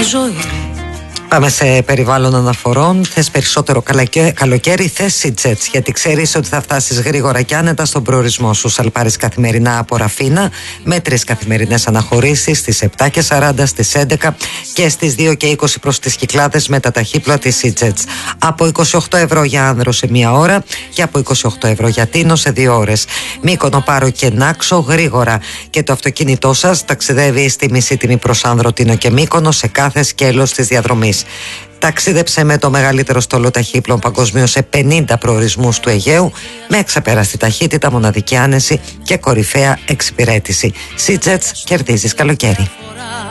ζωή. Πάμε σε περιβάλλον αναφορών. Θες περισσότερο καλοκαίρι, θες SeaJets, γιατί ξέρεις ότι θα φτάσεις γρήγορα και άνετα στον προορισμό σου. Σαλπάρεις καθημερινά από Ραφίνα με 3 καθημερινές αναχωρήσεις στις 7:40, στις 11 και στις 2:20 προς τις Κυκλάδες με τα ταχύπλοα της SeaJets. Από 28 ευρώ για άνδρο σε 1 ώρα και από 28 ευρώ για Τίνο σε 2 ώρες. Μύκονο, Πάρο και Νάξο γρήγορα. Και το αυτοκίνητό σας ταξιδεύει στη μισή τιμή προς Άνδρο, Τίνο και Μύκονο σε κάθε σκέλος της διαδρομής. Ταξίδεψε με το μεγαλύτερο στόλο ταχύπλων παγκοσμίως σε 50 προορισμούς του Αιγαίου με εξαπέραστη ταχύτητα, μοναδική άνεση και κορυφαία εξυπηρέτηση. SeaJets, κερδίζεις καλοκαίρι.